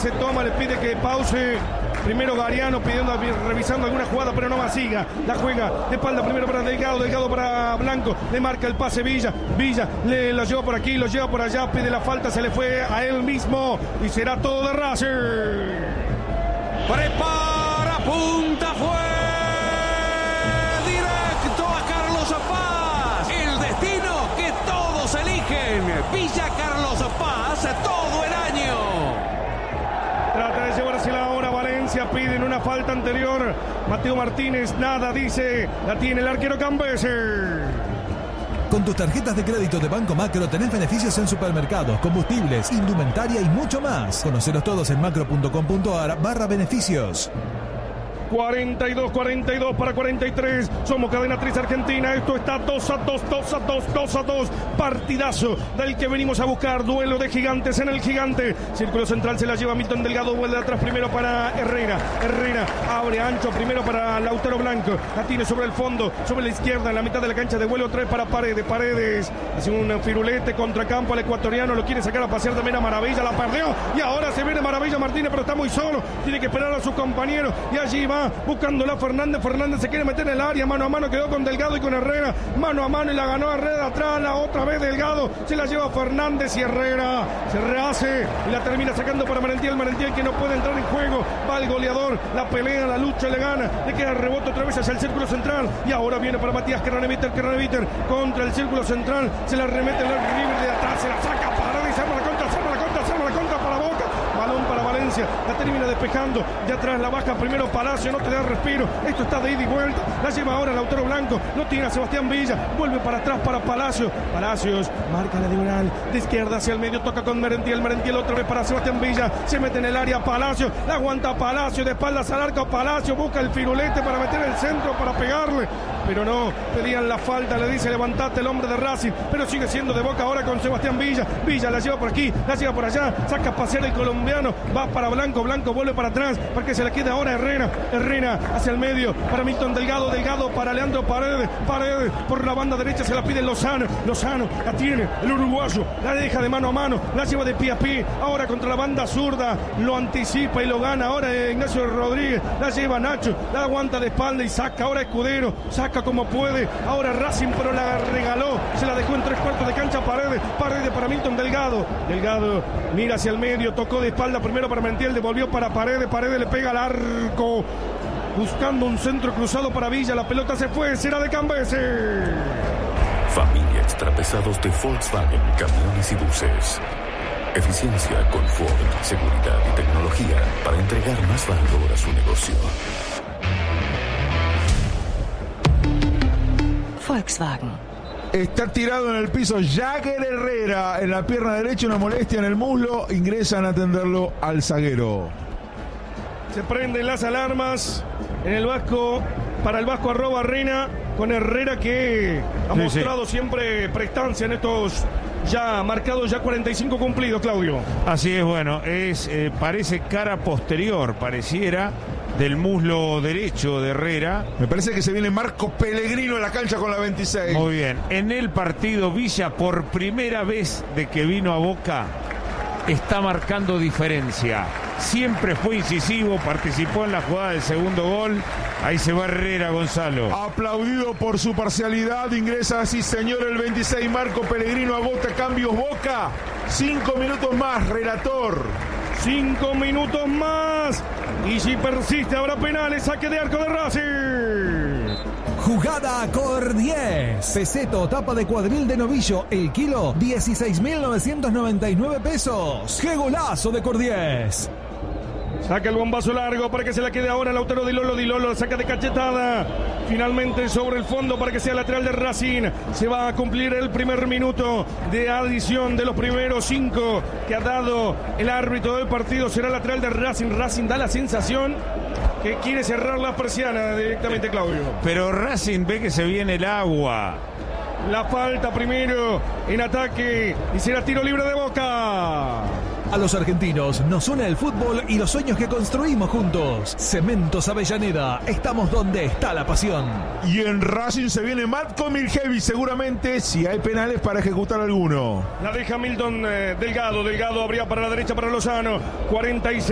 Se toma, le pide que pause. Primero Gariano revisando alguna jugada, pero no más siga. La juega de espalda primero para Delgado, Delgado para Blanco. Le marca el pase Villa, Villa lo lleva por aquí, lo lleva por allá, pide la falta, se le fue a él mismo y será todo de Racing. Prepara, punta, fue directo a Carlos Paz. El destino que todos eligen. Villa Carlos Paz todo el año. Trata de llevársela ahora. Valencia piden una falta anterior. Mateo Martínez nada dice. La tiene el arquero Cambese. Con tus tarjetas de crédito de Banco Macro tenés beneficios en supermercados, combustibles, indumentaria y mucho más. Conocelos todos en macro.com.ar/beneficios. 42 para 43. Somos Cadena 3 Argentina. Esto está 2-2. Partidazo del que venimos a buscar. Duelo de gigantes en el gigante. Círculo central se la lleva Milton Delgado. Vuelve de atrás primero para Herrera. Herrera abre ancho primero para Lautaro Blanco. La tiene sobre el fondo, sobre la izquierda, en la mitad de la cancha. Devuelve otra vez para Paredes. Paredes hace un firulete contra campo al ecuatoriano. Lo quiere sacar a pasear también a Maravilla. La perdió. Y ahora se viene Maravilla Martínez, pero está muy solo. Tiene que esperar a sus compañeros. Y allí va buscándola Fernández. Fernández se quiere meter en el área, mano a mano quedó con Delgado y con Herrera, mano a mano y la ganó Herrera atrás, la otra vez Delgado, se la lleva Fernández y Herrera se rehace y la termina sacando para Merentiel que no puede entrar en juego, va el goleador, la pelea, la lucha, le gana, le queda el rebote otra vez hacia el círculo central y ahora viene para Matías Kerraneviter contra el círculo central, se la remete el libre de atrás, se la saca para y se arma la contra para Boca. Balón para Valencia, la termina despejando, de atrás la baja primero Palacio, no te da respiro, esto está de ida y vuelta, la lleva ahora Lautaro Blanco, no tiene a Sebastián Villa, vuelve para atrás para Palacios, marca la diagonal, de izquierda hacia el medio, toca con Merentiel otra vez para Sebastián Villa, se mete en el área Palacio, la aguanta Palacio, de espaldas al arco Palacio, busca el firulete para meter el centro, para pegarle, pero no, pedían la falta, le dice levantate el hombre de Racing, pero sigue siendo de Boca ahora con Sebastián Villa la lleva por aquí, la lleva por allá, saca a pasear el colombiano, va para Blanco vuelve para atrás, para que se le quede ahora Herrera hacia el medio, para Milton Delgado para Leandro Paredes por la banda derecha se la pide Lozano, la tiene el uruguayo, la deja de mano a mano, la lleva de pie a pie, ahora contra la banda zurda, lo anticipa y lo gana ahora Ignacio Rodríguez, la lleva Nacho, la aguanta de espalda y saca ahora Escudero, saca como puede, ahora Racing pero la regaló, se la dejó en 3/4 de cancha Paredes para Milton Delgado mira hacia el medio, tocó de espalda primero para Merentiel, devolvió para Paredes le pega al arco, buscando un centro cruzado para Villa, la pelota se fue, será de Cambese. Familia Extrapesados de Volkswagen, camiones y buses. Eficiencia, confort, seguridad y tecnología para entregar más valor a su negocio. Volkswagen. Está tirado en el piso Jagger Herrera, en la pierna derecha, una molestia en el muslo, ingresan a atenderlo al zaguero. Se prenden las alarmas en el Vasco, para el Vasco @Reina, con Herrera que ha mostrado siempre prestancia en estos ya marcados, ya 45 cumplidos, Claudio. Así es, bueno, parece cara posterior, pareciera, del muslo derecho de Herrera. Me parece que se viene Marco Pellegrino en la cancha con la 26. Muy bien, en el partido Villa, por primera vez de que vino a Boca, está marcando diferencia. Siempre fue incisivo, participó en la jugada del segundo gol. Ahí se va Herrera, Gonzalo. Aplaudido por su parcialidad, ingresa, sí señor, el 26, Marco Pellegrino, agota cambios Boca. 5 minutos más, relator. 5 minutos más. Y si persiste, habrá penales, saque de arco de Racing. Jugada Cor 10. Peseto, tapa de cuadril de novillo. El kilo, 16.999 pesos. ¡Qué golazo de Cor 10! Saca el bombazo largo para que se la quede ahora Lautaro Di Lolo, saca de cachetada. Finalmente sobre el fondo para que sea lateral de Racing. Se va a cumplir el primer minuto de adición de los primeros 5 que ha dado el árbitro del partido. Será lateral de Racing. Racing da la sensación que quiere cerrar la persiana directamente, Claudio. Pero Racing ve que se viene el agua. La falta primero en ataque y será tiro libre de Boca. A los argentinos nos une el fútbol y los sueños que construimos juntos. Cementos Avellaneda, estamos donde está la pasión. Y en Racing se viene Matko Miljevic, seguramente, si hay penales para ejecutar alguno. La deja Milton Delgado abría para la derecha para Lozano. 46.